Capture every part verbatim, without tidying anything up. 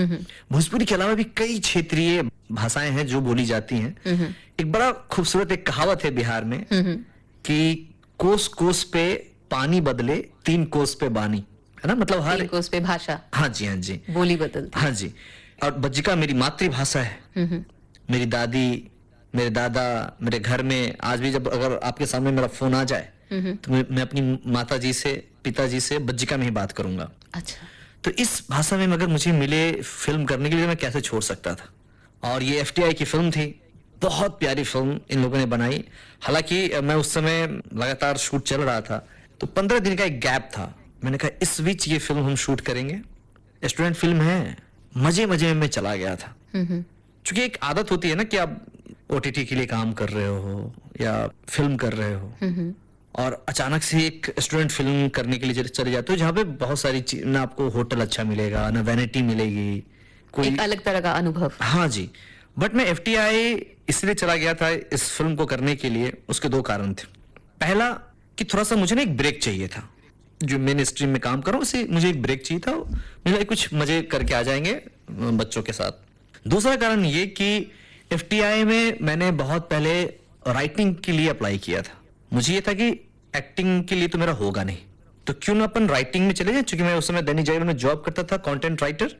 भोजपुरी के अलावा भी कई क्षेत्रीय भाषाएं हैं जो बोली जाती हैं। एक बड़ा खूबसूरत एक कहावत है बिहार में कि कोस कोस पे पानी बदले तीन कोस पे बानी, है ना, मतलब हर तीन कोस पे भाषा, हाँ जी हाँ जी, बोली बदलती, हाँ जी। और बज्जिका मेरी मातृभाषा है। मेरी दादी, मेरे दादा, मेरे घर में आज भी जब अगर आपके सामने मेरा फोन आ जाए तो मैं, मैं अपनी माता जी से, पिताजी से बज्जिका में ही बात करूंगा। अच्छा। तो इस भाषा में अगर मुझे मिले फिल्म करने के लिए मैं कैसे छोड़ सकता था। और ये एफटीआई की फिल्म थी, बहुत प्यारी फिल्म इन लोगों ने बनाई। हालांकि मैं उस समय लगातार शूट चल रहा था, तो पंद्रह दिन का एक गैप था। मैंने कहा इस बीच ये फिल्म हम शूट करेंगे, स्टूडेंट फिल्म है। मजे मजे में मैं चला गया था, क्योंकि एक आदत होती है ना कि आप ओटीटी के लिए काम कर रहे हो या फिल्म कर रहे हो और अचानक से एक स्टूडेंट फिल्म करने के लिए चले जाते हो जहाँ पे बहुत सारी चीज, ना आपको होटल अच्छा मिलेगा, ना वैनिटी मिलेगी, कोई एक अलग तरह का अनुभव। हाँ जी। बट मैं एफटीआई इसलिए चला गया था इस फिल्म को करने के लिए, उसके दो कारण थे। पहला कि थोड़ा सा मुझे ना एक ब्रेक चाहिए था। जो मेन स्ट्रीम में काम कर रहा हूँ उसे मुझे एक ब्रेक चाहिए था, मुझे कुछ मजे करके आ जाएंगे बच्चों के साथ। दूसरा कारण ये कि एफटीआई में मैंने बहुत पहले राइटिंग के लिए अप्लाई किया था। मुझे ये था कि एक्टिंग के लिए तो मेरा होगा नहीं, तो क्यों ना अपन राइटिंग में चले जाए। क्योंकि मैं उस समय दैनिक जागरण में जॉब करता था, कंटेंट राइटर।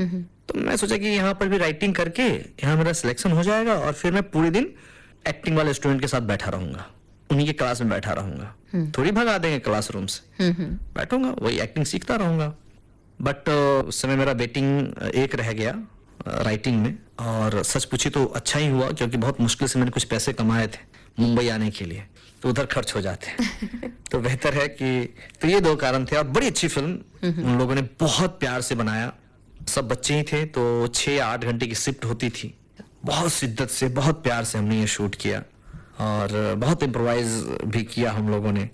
तो मैं सोचा कि यहाँ पर भी राइटिंग करके यहाँ मेरा सिलेक्शन हो जाएगा और फिर मैं पूरे दिन एक्टिंग वाले स्टूडेंट के साथ बैठा रहूंगा, उन्हीं के क्लास में बैठा रहूंगा। थोड़ी भगा देंगे क्लासरूम से, बैठूंगा वही एक्टिंग सीखता रहूंगा। बट उस समय मेरा वेटिंग एक रह गया राइटिंग में, और सच पूछी तो अच्छा ही हुआ, क्योंकि बहुत मुश्किल से मैंने कुछ पैसे कमाए थे मुंबई आने के लिए, तो उधर खर्च हो जाते हैं। तो बेहतर है कि, तो ये दो कारण थे। और बड़ी अच्छी फिल्म उन लोगों ने बहुत प्यार से बनाया। सब बच्चे ही थे, तो छह आठ घंटे की शिफ्ट होती थी। बहुत शिद्दत से, बहुत प्यार से हमने ये शूट किया और बहुत इम्प्रोवाइज भी किया हम लोगों ने।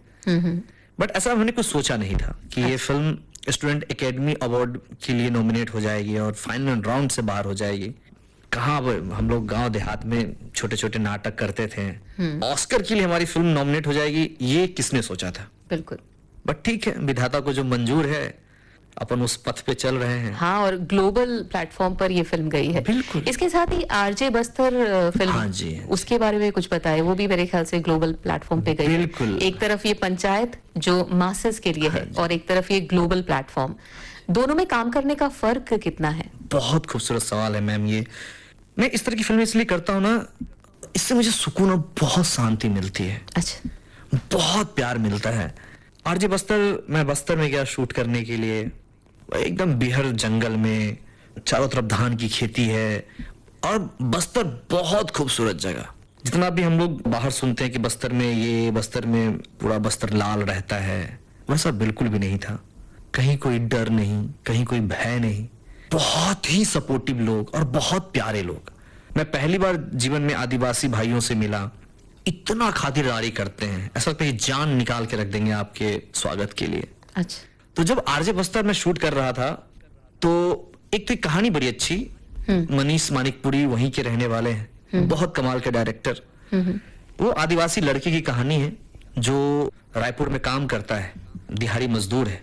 बट ऐसा हमने कुछ सोचा नहीं था कि ये फिल्म स्टूडेंट एकेडमी अवार्ड के लिए नॉमिनेट हो जाएगी और फाइनल राउंड से बाहर हो जाएगी। कहाँ हम लोग गांव देहात में छोटे छोटे नाटक करते थे, ऑस्कर के लिए हमारी फिल्म नॉमिनेट हो जाएगी, ये किसने सोचा था। बिल्कुल। बट ठीक है, विधाता को जो मंजूर है, अपन उस पथ पे चल रहे हैं। हाँ, और ग्लोबल प्लेटफॉर्म पर ये फिल्म गई है। बिल्कुल। इसके साथ ही आरजे बस्तर फिल्म, हाँ जी, उसके बारे में कुछ बताएं। वो भी मेरे ख्याल से ग्लोबल प्लेटफॉर्म पे गई है। बिल्कुल। एक तरफ ये पंचायत जो मासेस के लिए है, और एक तरफ ये ग्लोबल प्लेटफॉर्म। दोनों में काम करने का फर्क कितना है? बहुत खूबसूरत सवाल है मैम। ये मैं इस तरह की फिल्में इसलिए करता हूँ ना, इससे मुझे सुकून और बहुत शांति मिलती है। अच्छा। बहुत प्यार मिलता है। आरजे बस्तर, मैं बस्तर में गया शूट करने के लिए, एकदम बिहर जंगल में, चारों तरफ धान की खेती है, और बस्तर बहुत खूबसूरत जगह। जितना भी हम लोग बाहर सुनते हैं कि बस्तर में ये, बस्तर में पूरा बस्तर लाल रहता है, वैसा बिल्कुल भी नहीं था। कहीं कोई डर नहीं, कहीं कोई भय नहीं, बहुत ही सपोर्टिव लोग और बहुत प्यारे लोग। मैं पहली बार जीवन में आदिवासी भाइयों से मिला, इतना खातिरदारी करते हैं, ऐसा लगता है जान निकाल के रख देंगे आपके स्वागत के लिए। अच्छा। तो जब आरजे बस्तर में शूट कर रहा था, तो एक तो एक कहानी बड़ी अच्छी, मनीष मानिकपुरी वहीं के रहने वाले हैं, बहुत कमाल के डायरेक्टर। वो आदिवासी लड़के की कहानी है जो रायपुर में काम करता है, दिहाड़ी मजदूर है,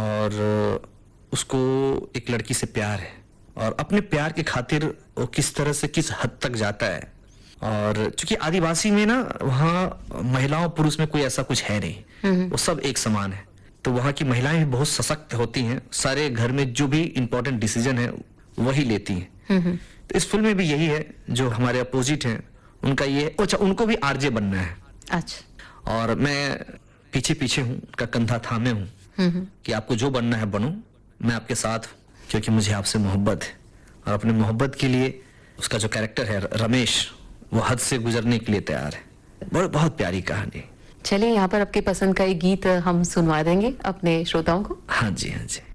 और उसको एक लड़की से प्यार है, और अपने प्यार के खातिर वो किस तरह से किस हद तक जाता है। और चूंकि आदिवासी में ना, वहाँ महिलाओं पुरुष में कोई ऐसा कुछ है नहीं, वो सब एक समान है। तो वहाँ की महिलाएं भी बहुत सशक्त होती हैं, सारे घर में जो भी इंपॉर्टेंट डिसीजन है वही लेती हैं। तो इस फिल्म में भी यही है, जो हमारे अपोजिट हैं उनका ये, अच्छा उनको भी आरजे बनना है। अच्छा। और मैं पीछे पीछे हूँ, उनका कंधा थामे हूँ कि आपको जो बनना है बनो, मैं आपके साथ हूँ, क्योंकि मुझे आपसे मोहब्बत है। और अपने मोहब्बत के लिए उसका जो कैरेक्टर है रमेश, वो हद से गुजरने के लिए तैयार है। बहुत बहुत प्यारी कहानी। चलिए, यहाँ पर आपके पसंद का एक गीत हम सुनवा देंगे अपने श्रोताओं को। हाँ जी, हाँ जी।